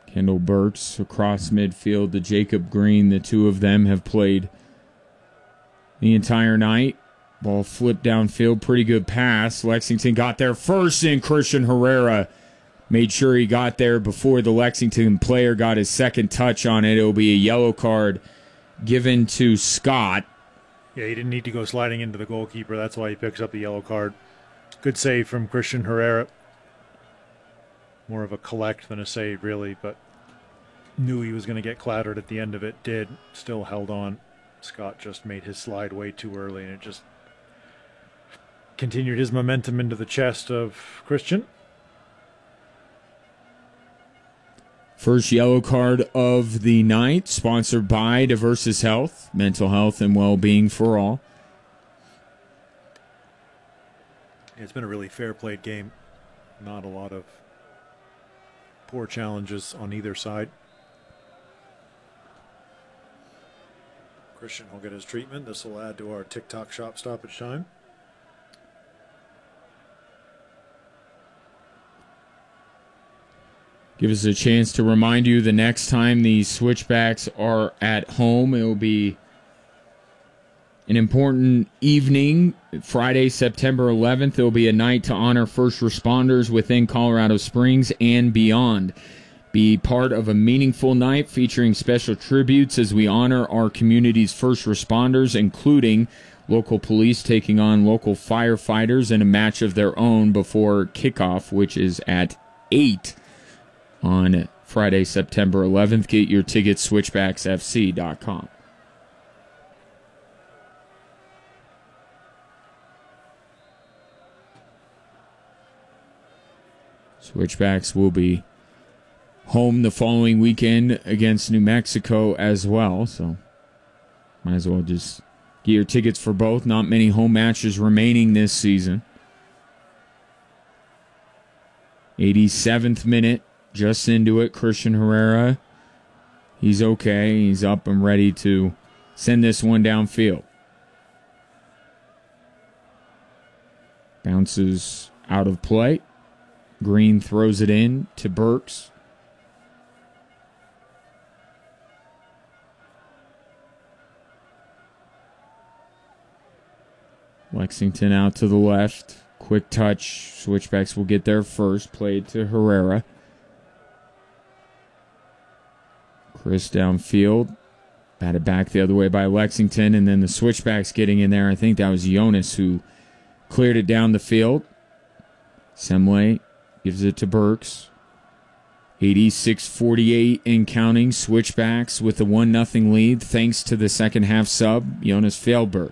Kendall Burks across midfield to Jacob Green. The two of them have played the entire night. Ball flipped downfield. Pretty good pass. Lexington got there first, and Christian Herrera made sure he got there before the Lexington player got his second touch on it. It'll be a yellow card given to Scott. Yeah, he didn't need to go sliding into the goalkeeper. That's why he picks up the yellow card. Good save from Christian Herrera. More of a collect than a save, really, but knew he was going to get clattered at the end of it. Did. Still held on. Scott just made his slide way too early, and it just continued his momentum into the chest of Christian. First yellow card of the night, sponsored by Diversus Health, mental health and well-being for all. It's been a really fair-played game. Not a lot of poor challenges on either side. Christian will get his treatment. This will add to our TikTok shop stoppage time. Give us a chance to remind you the next time the Switchbacks are at home, it will be an important evening. Friday, September 11th, it will be a night to honor first responders within Colorado Springs and beyond. Be part of a meaningful night featuring special tributes as we honor our community's first responders, including local police taking on local firefighters in a match of their own before kickoff, which is at 8 on Friday, September 11th. Get your tickets, switchbacksfc.com. Switchbacks will be home the following weekend against New Mexico as well, so might as well just get your tickets for both. Not many home matches remaining this season. 87th minute, just into it. Christian Herrera, he's okay. He's up and ready to send this one downfield. Bounces out of play. Green throws it in to Burks. Lexington out to the left. Quick touch. Switchbacks will get there first. Played to Herrera. Chris downfield. Batted back the other way by Lexington. And then the Switchbacks getting in there. I think that was Jonas who cleared it down the field. Semle gives it to Burks. 86-48 in counting. Switchbacks with a 1-0 lead thanks to the second half sub, Jonas Fjellberg.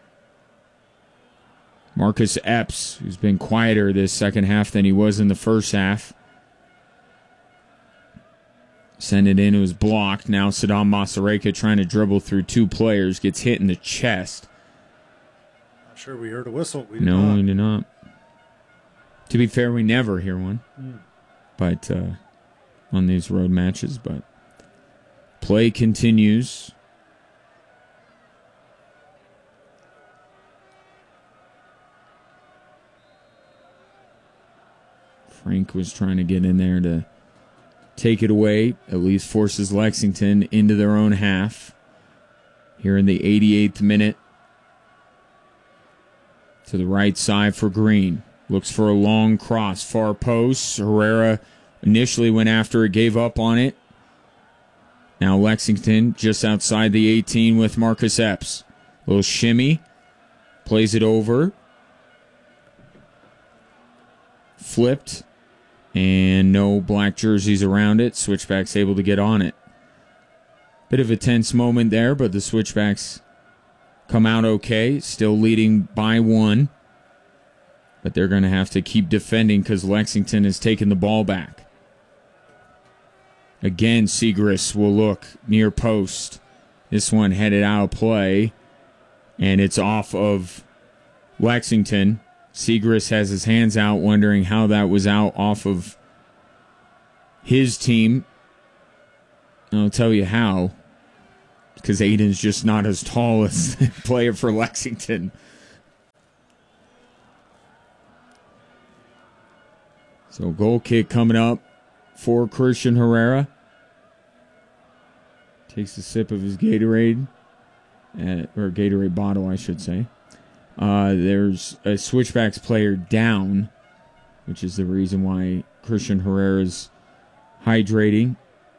Marcus Epps, who's been quieter this second half than he was in the first half. Send it in, it was blocked. Now Saddam Masareka trying to dribble through two players, gets hit in the chest. Not sure we heard a whistle. We did not. To be fair, we never hear one. But on these road matches, but play continues. Frank was trying to get in there to take it away, at least forces Lexington into their own half. Here in the 88th minute. To the right side for Green. Looks for a long cross, far post. Herrera initially went after it, gave up on it. Now Lexington just outside the 18 with Marcus Epps. Little shimmy. Plays it over. Flipped. And no black jerseys around it. Switchbacks able to get on it. Bit of a tense moment there, but the Switchbacks come out okay. Still leading by 1. But they're going to have to keep defending because Lexington has taken the ball back. Again, Segrist will look near post. This one headed out of play. And it's off of Lexington. Segrist has his hands out, wondering how that was out off of his team. I'll tell you how. Because Aiden's just not as tall as the player for Lexington. So goal kick coming up for Christian Herrera. Takes a sip of his Gatorade, or Gatorade bottle, I should say. There's a Switchbacks player down, which is the reason why Christian Herrera's hydrating.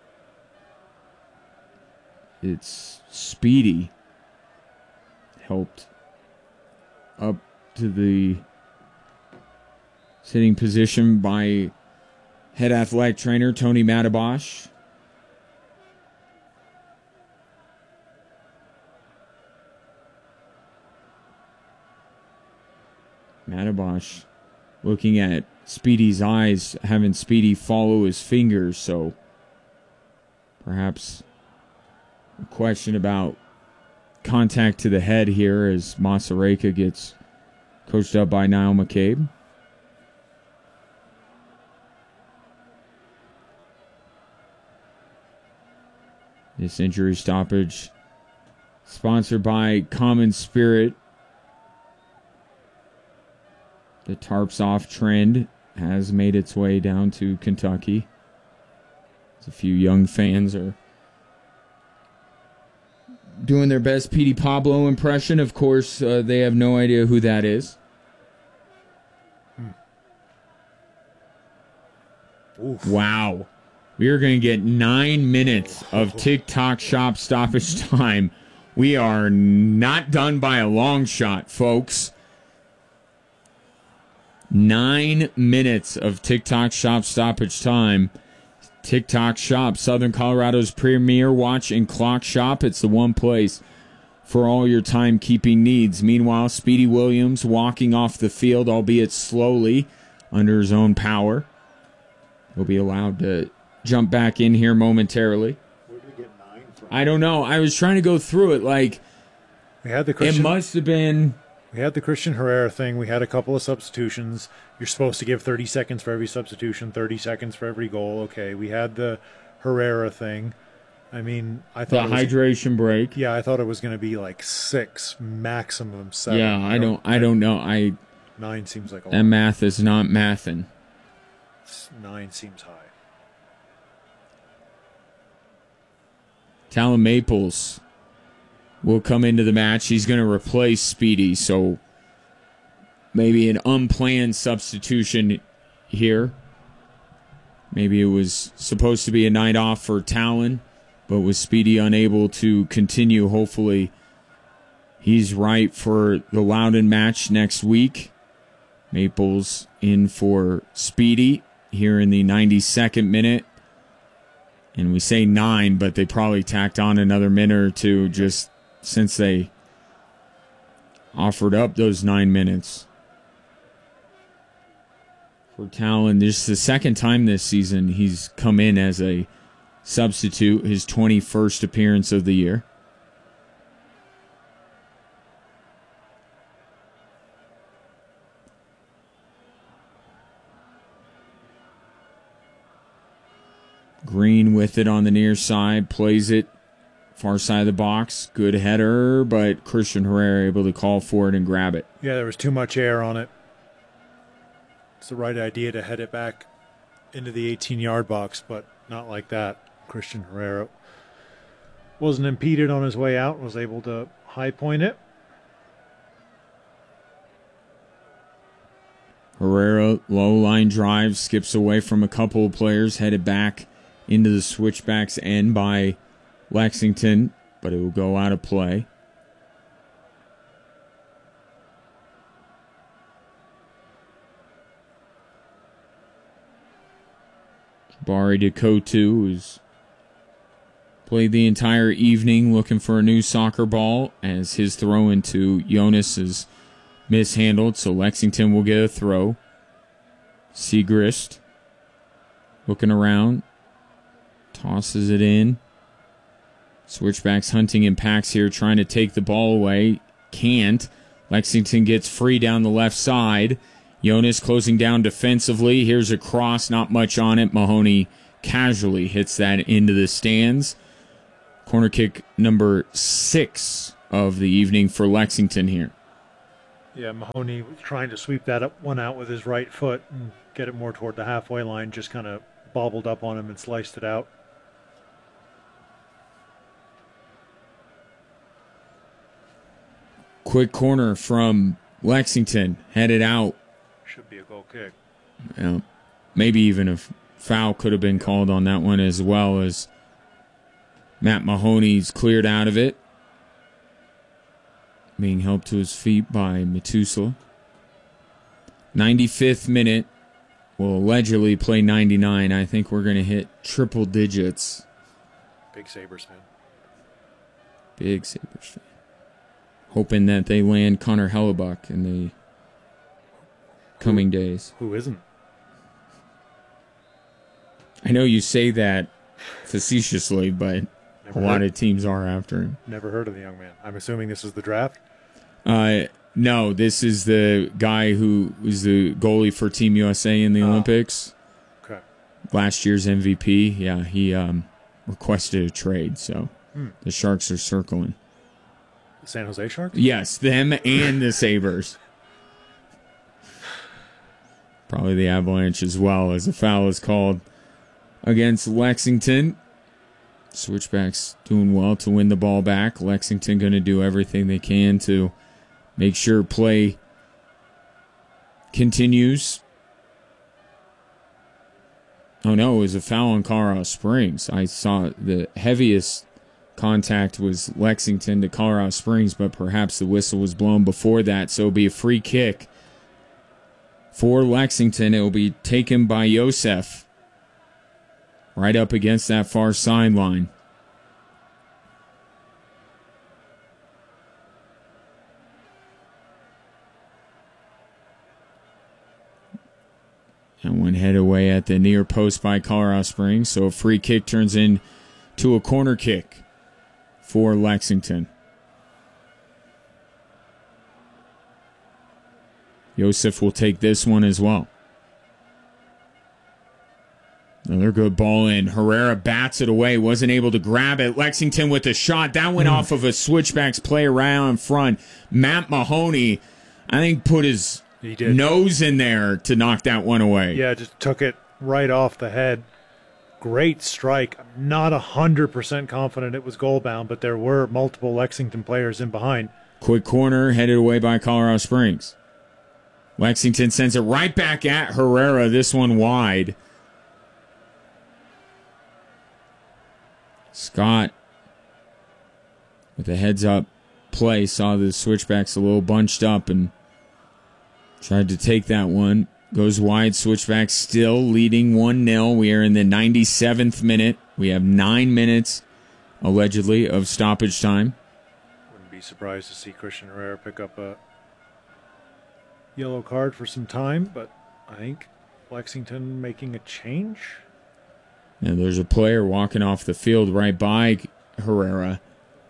It's Speedy. Helped up to the sitting position by head athletic trainer Tony Matabosh. Matabosh looking at Speedy's eyes, having Speedy follow his fingers, so perhaps a question about contact to the head here as Masareka gets coached up by Niall McCabe. This injury stoppage sponsored by Common Spirit. The tarps off trend has made its way down to Kentucky. A few young fans are doing their best Petey Pablo impression. Of course, they have no idea who that is. Wow. We are going to get 9 minutes of TikTok shop stoppage time. We are not done by a long shot, folks. 9 minutes of TikTok shop stoppage time. TikTok Shop, Southern Colorado's premier watch and clock shop. It's the one place for all your timekeeping needs. Meanwhile, Speedy Williams walking off the field, albeit slowly, under his own power. He'll be allowed to jump back in here momentarily. Where did we get 9 from? I don't know. I was trying to go through it like it must have been. We had the Christian Herrera thing. We had a couple of substitutions. You're supposed to give 30 seconds for every substitution, 30 seconds for every goal. Okay, we had the Herrera thing. I mean, I thought the hydration break. Yeah, I thought it was going to be like 6, maximum 7. Yeah, I don't know. 9 seems like a lot. That math is not mathin'. 9 seems high. Talon Maples will come into the match. He's going to replace Speedy, so maybe an unplanned substitution here. Maybe it was supposed to be a night off for Talon, but with Speedy unable to continue, hopefully he's right for the Loudon match next week. Maples in for Speedy here in the 92nd minute. And we say 9, but they probably tacked on another minute or two just since they offered up those 9 minutes. For Talon, this is the second time this season he's come in as a substitute, his 21st appearance of the year. Green with it on the near side, plays it far side of the box. Good header, but Christian Herrera able to call for it and grab it. Yeah, there was too much air on it. It's the right idea to head it back into the 18-yard box, but not like that. Christian Herrera wasn't impeded on his way out, was able to high point it. Herrera, low line drive, skips away from a couple of players, headed back into the switchbacks end by Lexington, but it will go out of play. Jabari Dakotu, who's played the entire evening looking for a new soccer ball, as his throw into Jonas is mishandled, so Lexington will get a throw. Segrist looking around, tosses it in. Switchbacks hunting in packs here, trying to take the ball away. Can't. Lexington gets free down the left side. Jonas closing down defensively. Here's a cross, not much on it. Mahoney casually hits that into the stands. Corner kick number 6 of the evening for Lexington here. Yeah, Mahoney was trying to sweep that one out with his right foot and get it more toward the halfway line, just kind of bobbled up on him and sliced it out. Quick corner from Lexington, headed out. Should be a goal kick. Maybe even a foul could have been called on that one, as well as Matt Mahoney's cleared out of it. Being helped to his feet by Metusela. 95th minute. Will allegedly play 99. I think we're going to hit triple digits. Big Sabres fan. Big Sabres fan. Hoping that they land Connor Hellebuck in the coming days. Who isn't? I know you say that facetiously, but a lot of teams are after him. Never heard of the young man. I'm assuming this is the draft? No, this is the guy who was the goalie for Team USA in the Olympics. Okay. Last year's MVP. Yeah, he requested a trade, so the Sharks are circling. The San Jose Sharks? Yes, them and the Sabres. Probably the Avalanche as well, as a foul is called against Lexington. Switchbacks doing well to win the ball back. Lexington going to do everything they can to make sure play continues. Oh no, it was a foul on Colorado Springs. I saw the heaviest contact was Lexington to Colorado Springs, but perhaps the whistle was blown before that, so it'll be a free kick for Lexington. It will be taken by Yosef right up against that far sideline. And one head away at the near post by Colorado Springs. So a free kick turns into a corner kick for Lexington. Yosef will take this one as well. Another good ball in. Herrera bats it away. Wasn't able to grab it. Lexington with a shot. That went off of a switchbacks play right in front. Matt Mahoney, I think, put his nose in there to knock that one away. Yeah, just took it right off the head. Great strike. I'm not 100% confident it was goal bound, but there were multiple Lexington players in behind. Quick corner headed away by Colorado Springs. Lexington sends it right back at Herrera. This one wide. Scott, with a heads-up play, saw the switchbacks a little bunched up and tried to take that one. Goes wide, switchback still leading 1-0. We are in the 97th minute. We have 9 minutes, allegedly, of stoppage time. Wouldn't be surprised to see Christian Herrera pick up a yellow card for some time, but I think Lexington making a change. And there's a player walking off the field right by Herrera.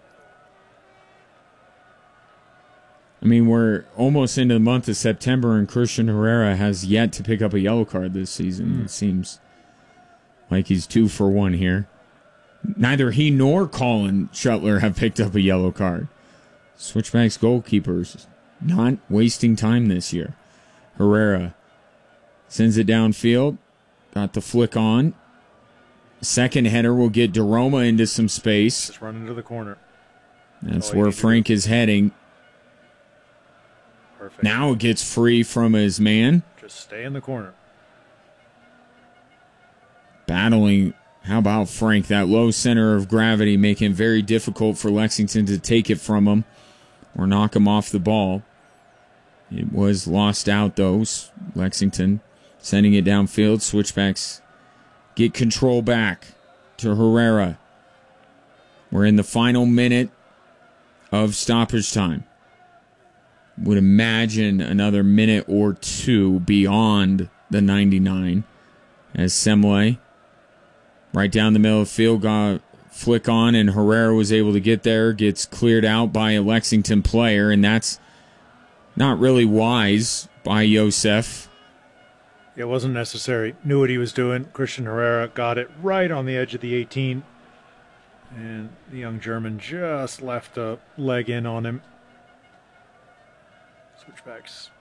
I mean, we're almost into the month of September, and Christian Herrera has yet to pick up a yellow card this season. It seems like he's 2 for 1 here. Neither he nor Colin Shuttler have picked up a yellow card. Switchbacks goalkeepers not wasting time this year. Herrera sends it downfield. Got the flick on. Second header will get DeRoma into some space. Just run into the corner. That's where Frank is heading. Perfect. Now it gets free from his man. Just stay in the corner. Battling. How about Frank? That low center of gravity making it very difficult for Lexington to take it from him or knock him off the ball. It was lost out, though. Lexington sending it downfield. Switchbacks get control back to Herrera. We're in the final minute of stoppage time. Would imagine another minute or two beyond the 99 as Semele right down the middle of the field got flick on, and Herrera was able to get there, gets cleared out by a Lexington player, and that's not really wise by Yosef. It wasn't necessary. Knew what he was doing. Christian Herrera got it right on the edge of the 18. And the young German just left a leg in on him. Switchbacks